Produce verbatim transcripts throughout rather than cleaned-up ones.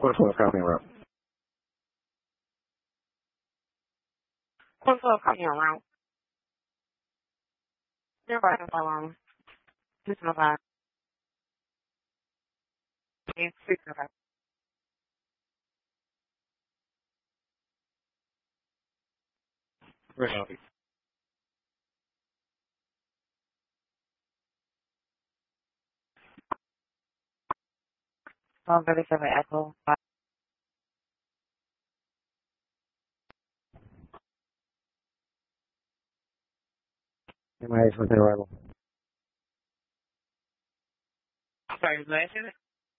Quarter twelve, copy en route. Quarter twelve, copy en route. They're right so long. Just no five. Eight, six, no five. Very happy. one thirty-seven Echo. M I H with the arrival. Sorry, last unit?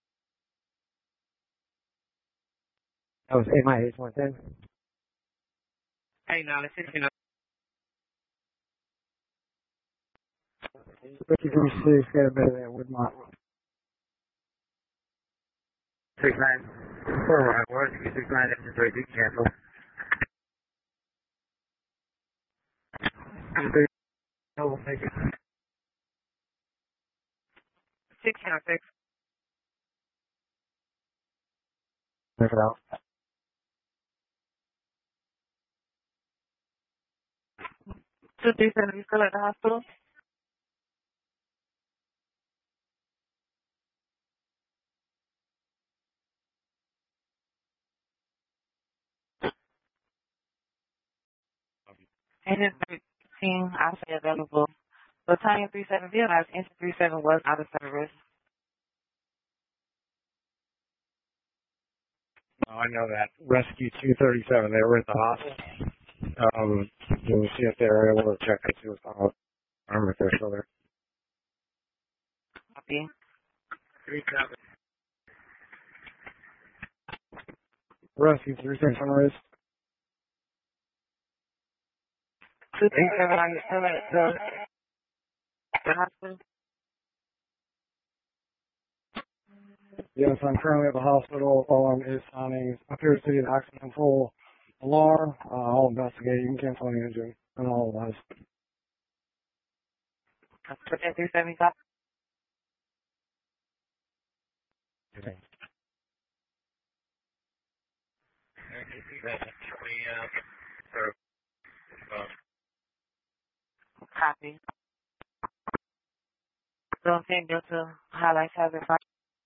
That was M I H one ten. Hey, no, it's sixteen. fifty-three six, got a better than Woodmont. six nine. For arrival, six nine, engine three, you can cancel. No, we'll take it. sixteen oh six. Check it out. two three seven, you still at the hospital? Engine thirteen, I'll say available. Battalion three seven zero, engine three seven was out of service. Oh, I know that. Rescue two thirty-seven, they were at the hospital. Um, we'll see if they're able to check and see what's on. I don't know if they're still there. Copy. three seven. Rescue three seven sunrise. two three seven, are you still at the, the hospital? Yes, I'm currently at the hospital. Alarm is sounding. Appears to be an accidental alarm. Uh, I'll investigate. You can cancel the engine and all of that. Put that three seven, copy. Okay. Copy. Don't think Delta highlights hazard five.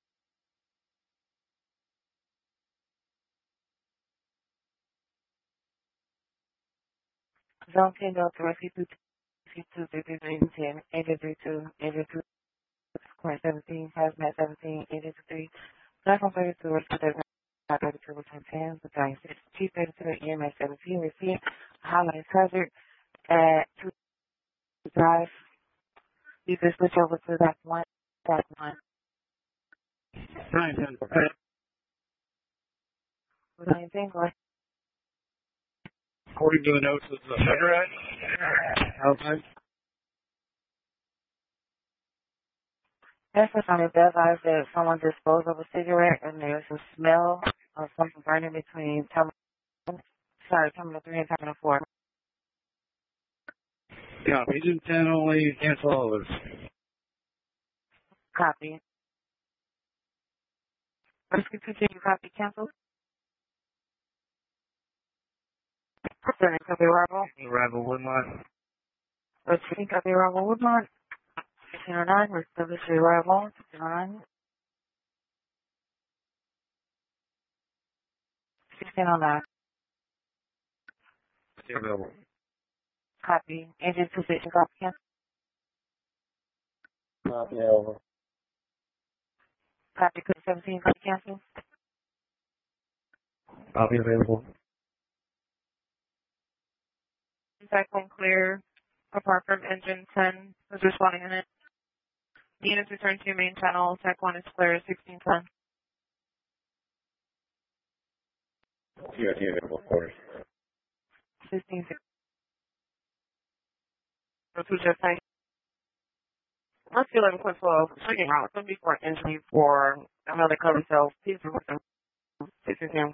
Zone ten Delta Rescue two two three three three ten, engine three two, engine two, current seventeen, hazmat seventeen, engine three, platform thirty-two, rescue thirty-nine, thirty-two, return ten, battalion six, chief thirty-two, E M S seventeen, receive highlights hazard at two drive. You can switch over to that one, that one. Nine ten. Battalion ten, go ahead. According to the notes, it's a cigarette. Outside. That's what's on the bed eyes that someone disposed of a cigarette and there's a smell of something burning between terminal, sorry, terminal three and terminal four. Yeah, Agent ten only, cancel all of this. Copy. Rescue two, can you copy cancel? Sending copy arrival. Arrival Woodmont. Rescue copy arrival Woodmont. sixteen oh nine, establish the arrival. sixteen oh nine. sixteen oh nine. Still available. Copy. Engine two station copy cancel. Copy over. Copy code seventeen copy cancel. Copy available. Cyclone clear. Apart from engine ten, was responding in it. The units return to your main channel. Tech one is clear, sixteen ten. Yeah, yeah, available, of course. sixteen six. Who's your site? Let's do eleven point twelve. Checking out. It's going to be for entry for another cover cell. Please remove them. sixteen ten.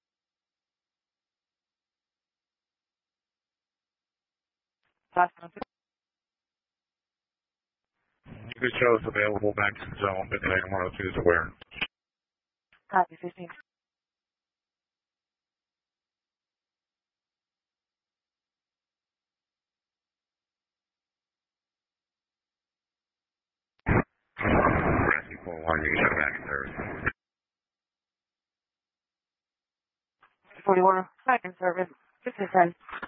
Good shows available back to the zone, but they don't want to choose aware. Copy, fifteen. four one, you can go back to service. forty-one, back in service. This is ten.